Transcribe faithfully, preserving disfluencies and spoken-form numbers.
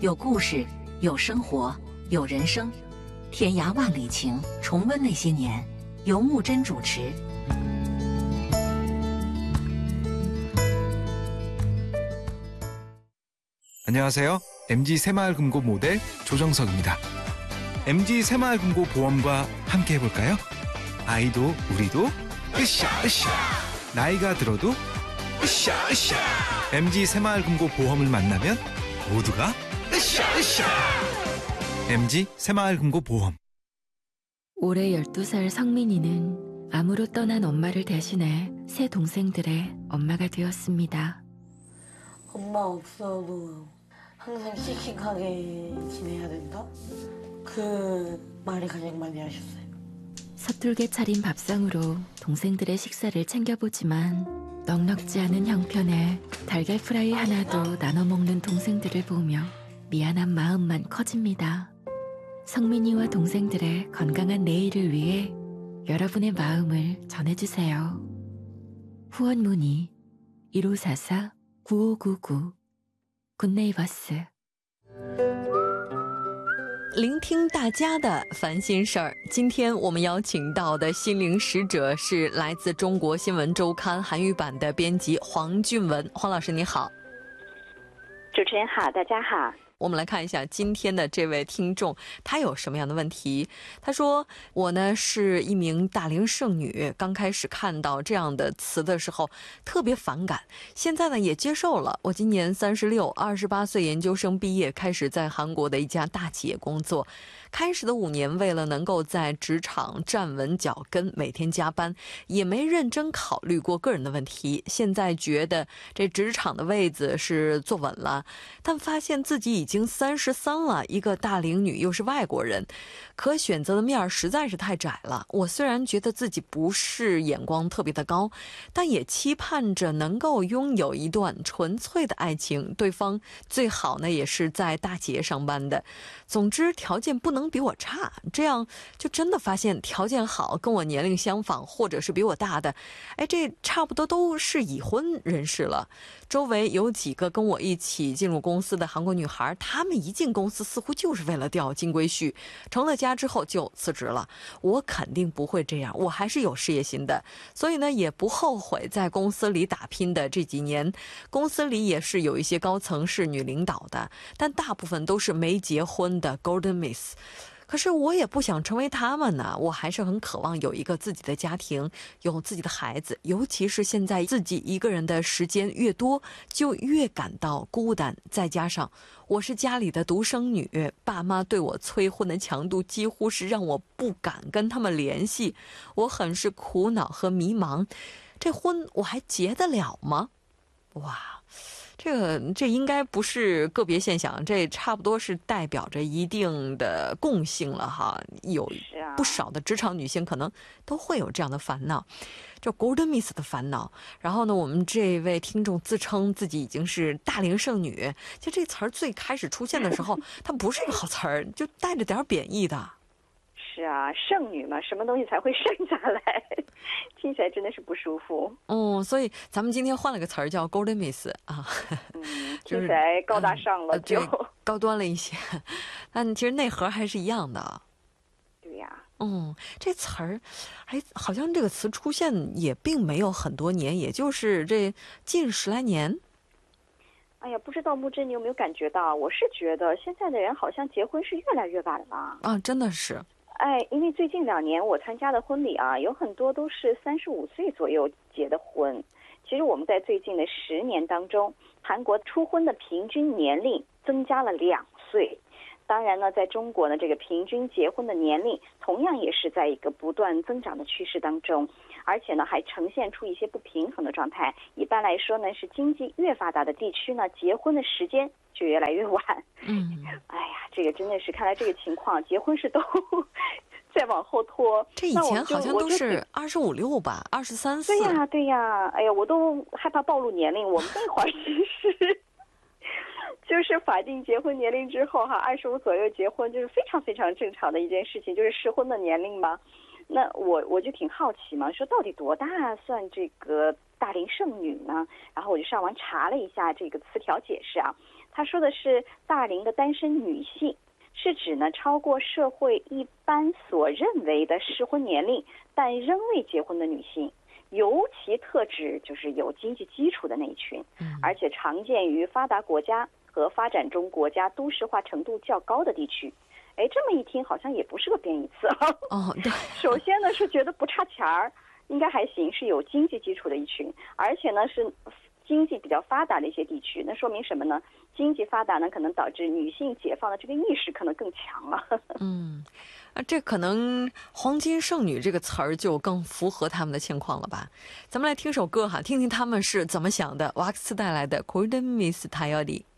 有故事，有生活，有人生。天涯万里情，重温那些年，由木真主持。 안녕하세요. 엠지 새마을금고 모델 조정석입니다. 엠지 새마을금고 보험과 함께 해볼까요? 아이도 우리도 으쌰 으쌰. 나이가 들어도 으쌰 으쌰. 엠지 새마을금고 보험을 만나면 모두가 으쌰 으쌰. 엠지 새마을금고 보험. 올해 열두 살 성민이는 암으로 떠난 엄마를 대신해 세 동생들의 엄마가 되었습니다. 엄마 없어도 항상 씩씩하게 지내야 된다? 그 말을 가장 많이 하셨어요. 서툴게 차린 밥상으로 동생들의 식사를 챙겨보지만 넉넉지 않은 형편에 달걀 프라이 하나도 나눠 먹는 동생들을 보며 미안한 마음만 커집니다. 성민이와 동생들의 건강한 내일을 위해 여러분의 마음을 전해주세요. 후원 문의 일오사사 구오구구 굿네이버스 聆听大家的烦心事儿。今天我们邀请到的心灵使者是来自中国新闻周刊韩语版的编辑黄俊文。黄老师你好。 主持人好，大家好。 我们来看一下今天的这位听众他有什么样的问题。他说我呢是一名大龄剩女，刚开始看到这样的词的时候特别反感，现在呢也接受了。我今年三十六，二十八岁研究生毕业，开始在韩国的一家大企业工作。 开始的五年，为了能够在职场站稳脚跟，每天加班，也没认真考虑过个人的问题。现在觉得这职场的位子是坐稳了，但发现自己已经三十三了，一个大龄女又是外国人，可选择的面实在是太窄了。我虽然觉得自己不是眼光特别的高，但也期盼着能够拥有一段纯粹的爱情，对方最好呢也是在大企业上班的。总之条件不能 比我差，这样就真的发现条件好跟我年龄相仿或者是比我大的，哎，这差不多都是已婚人士了。周围有几个跟我一起进入公司的韩国女孩，她们一进公司似乎就是为了钓金龟婿，成了家之后就辞职了。我肯定不会这样，我还是有事业心的，所以呢也不后悔在公司里打拼的这几年。公司里也是有一些高层是女领导的，但大部分都是没结婚的 Golden Miss。 可是我也不想成为他们呢，我还是很渴望有一个自己的家庭，有自己的孩子，尤其是现在自己一个人的时间越多，就越感到孤单。再加上我是家里的独生女，爸妈对我催婚的强度几乎是让我不敢跟他们联系，我很是苦恼和迷茫。这婚我还结得了吗？哇！ 这个这应该不是个别现象，这差不多是代表着一定的共性了哈。有不少的职场女性可能都会有这样的烦恼，就 Golden Miss 的烦恼。然后呢，我们这位听众自称自己已经是大龄剩女，就这词儿最开始出现的时候，它不是一个好词儿，就带着点贬义的。 是啊，剩女嘛，什么东西才会剩下来？听起来真的是不舒服。 嗯，所以咱们今天换了个词儿叫 Golden Miss 啊， 嗯，听起来高大上了，就高端了一些，但其实内核还是一样的。 对呀， 嗯，这词儿，哎，好像这个词出现也并没有很多年，也就是这近十来年。 哎呀，不知道木真你有没有感觉到？我是觉得现在的人好像结婚是越来越晚了啊，真的是。 哎，因为最近两年我参加的婚礼啊，有很多都是三十五岁左右结的婚。其实我们在最近的十年当中，韩国初婚的平均年龄增加了两岁。 当然呢，在中国呢，这个平均结婚的年龄同样也是在一个不断增长的趋势当中，而且呢，还呈现出一些不平衡的状态。一般来说呢，是经济越发达的地区呢，结婚的时间就越来越晚。嗯，哎呀，这个真的是看来这个情况，结婚是都再往后拖。 这以前好像都是二十五六吧，二十三四。 对呀，对呀，哎呀，我都害怕暴露年龄。我们那会儿其实。 就是法定结婚年龄之后哈，二十五左右结婚就是非常非常正常的一件事情，就是适婚的年龄嘛。 那我我就挺好奇嘛，说到底多大算这个大龄剩女呢？然后我就上网查了一下这个词条解释啊，他说的是大龄的单身女性，是指呢超过社会一般所认为的适婚年龄但仍未结婚的女性，尤其特指就是有经济基础的那一群，而且常见于发达国家和发展中国家都市化程度较高的地区。哎，这么一听好像也不是个贬义词啊。 哦，对。 首先呢是觉得不差钱儿，应该还行，是有经济基础的一群，而且呢是经济比较发达的一些地区。那说明什么呢？经济发达呢，可能导致女性解放的这个意识可能更强了。 嗯，啊，这可能黄金剩女这个词儿就更符合他们的情况了吧？咱们来听首歌哈，听听他们是怎么想的。瓦克斯带来的 Golden Miss Tayori。